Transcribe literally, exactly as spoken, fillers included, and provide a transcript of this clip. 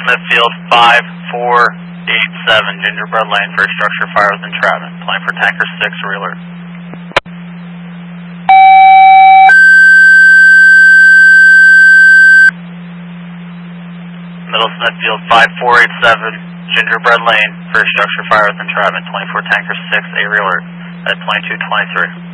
Smithfield five four eight seven, Gingerbread Lane, first structure fire with entrapment. Playing for tanker six, reeler. Middle Smithfield five four eight seven, Gingerbread Lane, first structure fire with entrapment. twenty-four tanker six, a reeler at twenty-two twenty-three.